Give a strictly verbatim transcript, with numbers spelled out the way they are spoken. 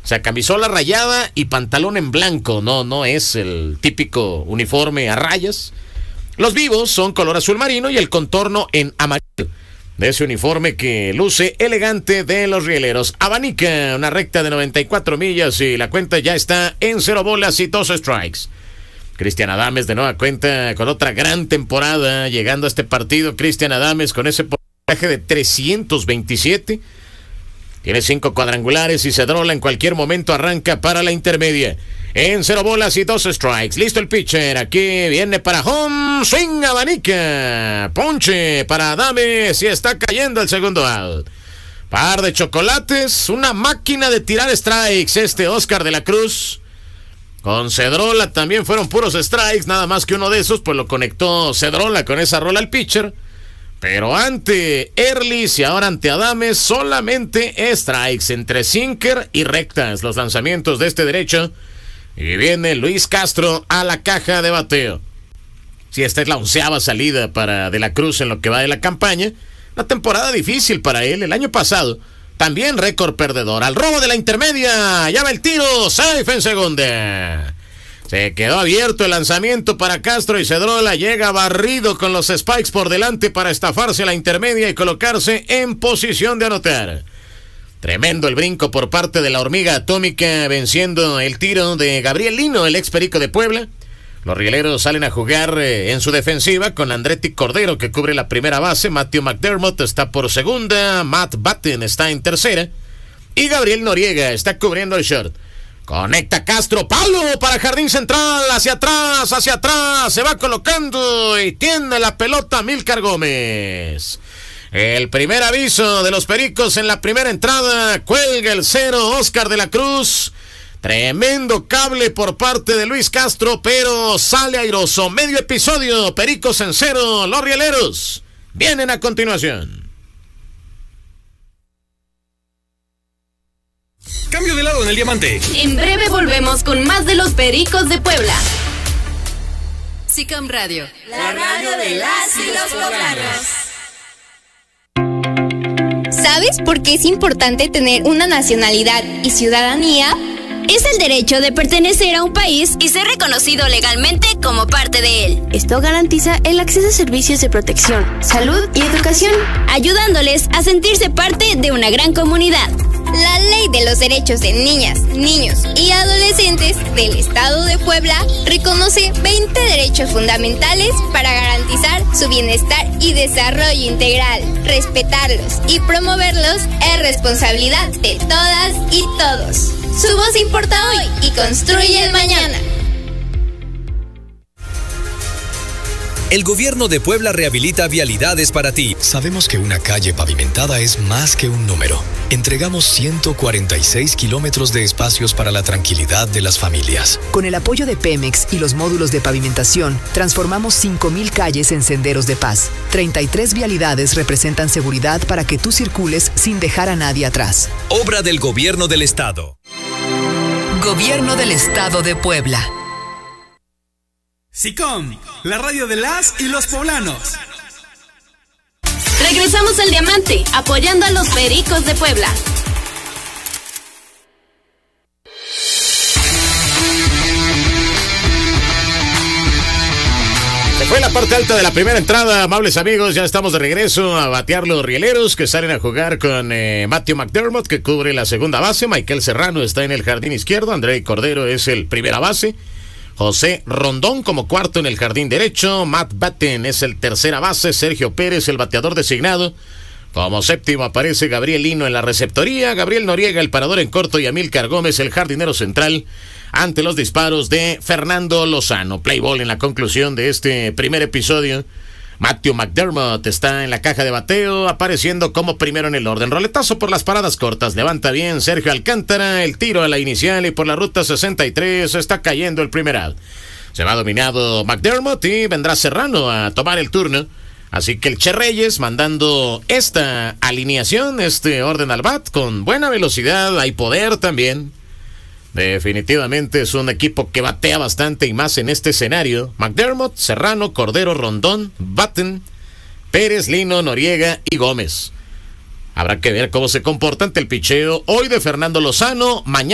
O sea, camisola rayada y pantalón en blanco. No, no es el típico uniforme a rayas. Los vivos son color azul marino y el contorno en amarillo de ese uniforme que luce elegante de los rieleros. Abanica una recta de noventa y cuatro millas y la cuenta ya está en cero bolas y dos strikes. Cristian Adames de nueva cuenta con otra gran temporada llegando a este partido. Cristian Adames con ese porcentaje de trescientos veintisiete. Tiene cinco cuadrangulares y Cedrola en cualquier momento arranca para la intermedia. En cero bolas y dos strikes. Listo el pitcher. Aquí viene para home. Swing abanica. Ponche para Adames y está cayendo el segundo out. Par de chocolates. Una máquina de tirar strikes. Este Oscar de la Cruz. Con Cedrola también fueron puros strikes. Nada más que uno de esos pues lo conectó Cedrola con esa rola al pitcher. Pero ante Erlis y ahora ante Adames, solamente strikes entre sinker y rectas los lanzamientos de este derecho. Y viene Luis Castro a la caja de bateo. Si esta es la onceava salida para De la Cruz en lo que va de la campaña. Una temporada difícil para él. El año pasado también récord perdedor. Al robo de la intermedia. Ya va el tiro. Safe en segunda. Se quedó abierto el lanzamiento para Castro y Cedrola llega barrido con los spikes por delante para estafarse la intermedia y colocarse en posición de anotar. Tremendo el brinco por parte de la hormiga atómica venciendo el tiro de Gabriel Lino, el ex Perico de Puebla. Los rieleros salen a jugar eh, en su defensiva con Andretti Cordero que cubre la primera base, Matthew McDermott está por segunda, Matt Batten está en tercera y Gabriel Noriega está cubriendo el short. Conecta Castro, palo para jardín central, hacia atrás, hacia atrás, se va colocando y tiene la pelota Amílcar Gómez. El primer aviso de los Pericos en la primera entrada, cuelga el cero Oscar de la Cruz. Tremendo cable por parte de Luis Castro, pero sale airoso. Medio episodio, Pericos en cero, los rieleros vienen a continuación. Cambio de lado en el diamante. En breve volvemos con más de los Pericos de Puebla. SICOM Radio, la radio de las y los poblanos. ¿Sabes por qué es importante tener una nacionalidad y ciudadanía? Es el derecho de pertenecer a un país y ser reconocido legalmente como parte de él. Esto garantiza el acceso a servicios de protección, salud y educación, ayudándoles a sentirse parte de una gran comunidad. La Ley de los Derechos de Niñas, Niños y Adolescentes del Estado de Puebla reconoce veinte derechos fundamentales para garantizar su bienestar y desarrollo integral. Respetarlos y promoverlos es responsabilidad de todas y todos. Su voz importa hoy y construye el mañana. El gobierno de Puebla rehabilita vialidades para ti. Sabemos que una calle pavimentada es más que un número. Entregamos ciento cuarenta y seis kilómetros de espacios para la tranquilidad de las familias. Con el apoyo de Pemex y los módulos de pavimentación, transformamos cinco mil calles en senderos de paz. treinta y tres vialidades representan seguridad para que tú circules sin dejar a nadie atrás. Obra del Gobierno del Estado. Gobierno del Estado de Puebla. SICOM, la radio de las y los poblanos. Regresamos al diamante, apoyando a los Pericos de Puebla. Se fue la parte alta de la primera entrada, amables amigos, ya estamos de regreso a batear los rieleros que salen a jugar con eh, Matthew McDermott que cubre la segunda base, Michael Serrano está en el jardín izquierdo, André Cordero es el primera base, José Rondón como cuarto en el jardín derecho, Matt Batten es el tercera base, Sergio Pérez el bateador designado, como séptimo aparece Gabriel Lino en la receptoría, Gabriel Noriega el parador en corto y Amílcar Gómez el jardinero central ante los disparos de Fernando Lozano. Play ball en la conclusión de este primer episodio. Matthew McDermott está en la caja de bateo, apareciendo como primero en el orden. Roletazo por las paradas cortas, levanta bien Sergio Alcántara, el tiro a la inicial y por la ruta sesenta y tres está cayendo el primer out. Se va dominado McDermott y vendrá Serrano a tomar el turno. Así que el Che Reyes mandando esta alineación, este orden al bat, con buena velocidad, hay poder también. Definitivamente es un equipo que batea bastante y más en este escenario. McDermott, Serrano, Cordero, Rondón, Batten, Pérez, Lino, Noriega y Gómez. Habrá que ver cómo se comporta ante el picheo hoy de Fernando Lozano, mañana